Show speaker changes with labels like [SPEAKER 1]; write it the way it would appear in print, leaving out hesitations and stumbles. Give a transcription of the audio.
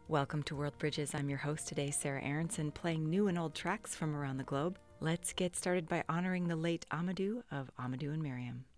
[SPEAKER 1] Welcome to World Bridges. I'm your host today, Sarah Aronson, playing new and old tracks from around the globe. Let's get started by honoring the late Amadou of Amadou and Miriam.